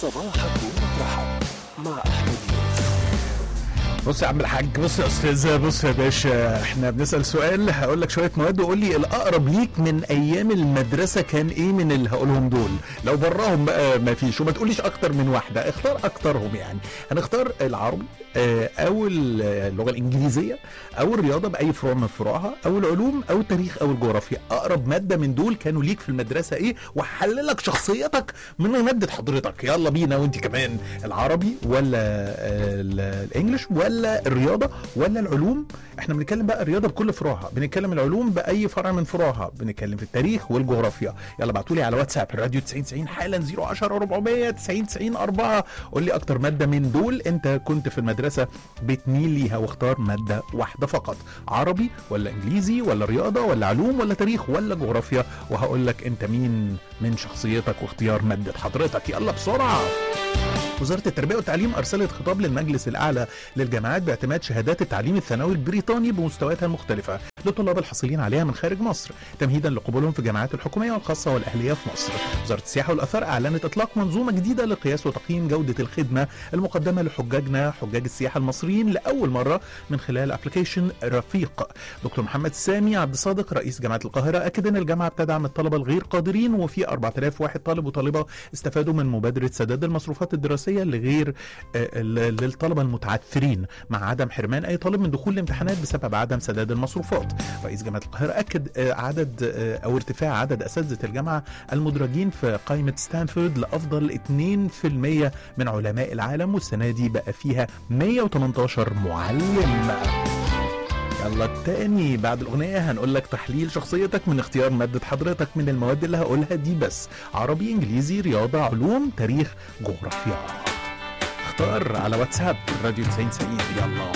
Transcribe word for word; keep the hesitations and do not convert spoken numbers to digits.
صباحك ومطرحك مع أحمد يونس. بص يا عم الحاج، بص يا استاذه، بص يا باشا، احنا بنسال سؤال هقول لك شويه مواد وقول لي الاقرب ليك من ايام المدرسه كان ايه من اللي هقولهم دول. لو براهم بقى ما فيش، وما تقوليش اكتر من واحده، اختار اكترهم. يعني هنختار العربي او اللغه الانجليزيه او الرياضه باي فروع من فروعها او العلوم او التاريخ او الجغرافيا. اقرب ماده من دول كانوا ليك في المدرسه ايه، وهحللك شخصيتك من ماده حضرتك. يلا بينا. وانت كمان العربي ولا الانجليش ولا الرياضه ولا العلوم؟ احنا بنتكلم بقى الرياضه بكل فروعها، بنتكلم العلوم باي فرع من فروعها، بنتكلم في التاريخ والجغرافيا. يلا ابعتوا لي على واتساب الراديو تسعين تسعين حالا صفر عشرة أربعمية تسعين تسعين أربعة. قول لي اكتر ماده من دول انت كنت في المدرسه بتميل ليها، واختار ماده واحده فقط، عربي ولا انجليزي ولا رياضه ولا علوم ولا تاريخ ولا جغرافيا، وهقول لك انت مين من شخصيتك واختيار ماده حضرتك. يلا بسرعه. وزارة التربية والتعليم أرسلت خطاب للمجلس الأعلى للجامعات باعتماد شهادات التعليم الثانوي البريطاني بمستوياتها المختلفة للطلاب الحاصلين عليها من خارج مصر، تمهيدا لقبولهم في الجامعات الحكومية والخاصة والأهلية في مصر. وزارة السياحة والآثار أعلنت إطلاق منظومة جديدة لقياس وتقييم جودة الخدمة المقدمة لحجاجنا حجاج السياحة المصريين لأول مرة من خلال أبليكيشن رفيق. دكتور محمد سامي عبد الصادق رئيس جامعة القاهرة أكد أن الجامعة بتدعم الطلبة الغير قادرين، وفي أربعة آلاف واحد طالب وطالبة استفادوا من مبادرة سداد المصروفات الدراسية لغير للطلبة المتعثرين، مع عدم حرمان أي طالب من دخول الامتحانات بسبب عدم سداد المصروفات. رئيس جامعة القاهرة أكد عدد أو ارتفاع عدد أساتذة الجامعة المدرجين في قائمة ستانفورد لأفضل اثنين بالمية من علماء العالم، والسنة دي بقى فيها مية وتمنتاشر معلم. يلا التاني بعد الأغنية هنقول لك تحليل شخصيتك من اختيار مادة حضرتك من المواد اللي هقولها دي بس، عربي انجليزي رياضة علوم تاريخ جغرافيا. اختار على واتساب الراديو تسعين تسعين. يلا